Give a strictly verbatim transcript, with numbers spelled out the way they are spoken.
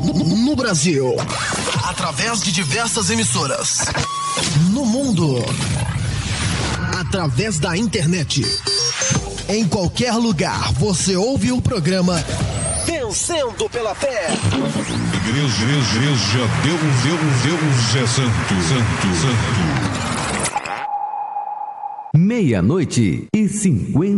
No Brasil, através de diversas emissoras. No mundo, através da internet. Em qualquer lugar, você ouve o programa Vencendo pela Fé. Igreja, igreja, Deus, Deus, Deus é santo, santo, santo. Meia-noite e cinquenta.